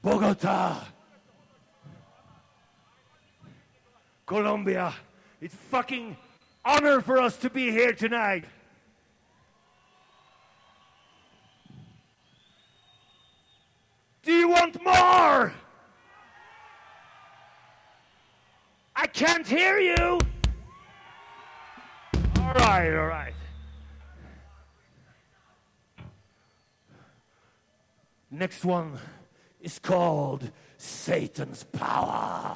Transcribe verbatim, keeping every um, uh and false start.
Bogota, Colombia. It's fucking honor for us to be here tonight. Do you want more? I can't hear you. All right, all right. Next one is called Satan's Power.